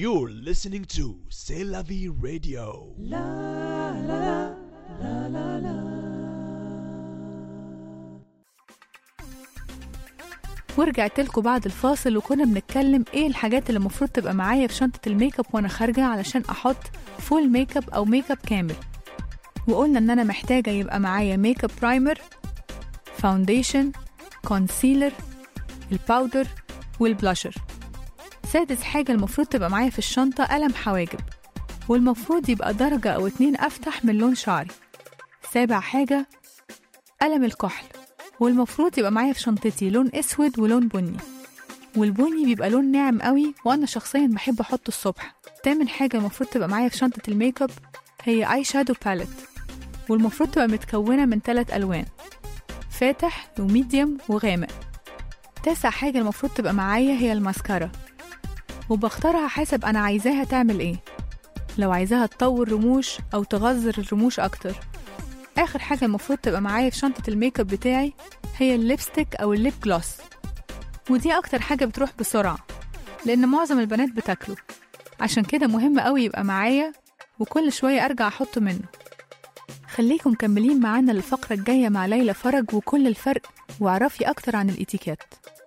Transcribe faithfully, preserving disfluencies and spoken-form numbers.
You're listening to C'est la vie radio. La la la la la. ورجعت لكم بعد الفاصل وكنا بنتكلم ايه الحاجات اللي المفروض تبقى معايا في شنطة الميك اب وانا خارجة علشان احط فول ميك اب او ميك اب كامل. وقلنا ان انا محتاجة يبقى معايا ميك اب برايمر، فاونديشن، كونسيلر، الباودر والبلاشر. سادس حاجة المفروض تبقى معايا في الشنطة قلم حواجب، والمفروض يبقى درجة او اتنين افتح من لون شعري. سابع حاجة قلم الكحل، والمفروض يبقى معايا في شنطتي لون اسود ولون بني، والبني بيبقى لون ناعم قوي وانا شخصيا بحب احطه الصبح. تامن حاجة المفروض تبقى معايا في شنطة الميك اب هي اي شادو باليت، والمفروض تبقى متكونة من ثلاث الوان، فاتح وميديوم وغامق. تاسع حاجة المفروض تبقى معايا هي الماسكارا، وبختارها حسب انا عايزاها تعمل ايه، لو عايزاها تطور رموش او تغذر الرموش اكتر. اخر حاجة المفروض تبقى معايا في شنطة الميك اب بتاعي هي الليبستيك او الليب جلوس، ودي اكتر حاجة بتروح بسرعة لان معظم البنات بتاكله، عشان كده مهم قوي يبقى معايا وكل شوية ارجع احط منه. خليكم مكملين معانا للفقرة الجاية مع ليلى فرج وكل الفرق، واعرفي اكتر عن الاتيكيت.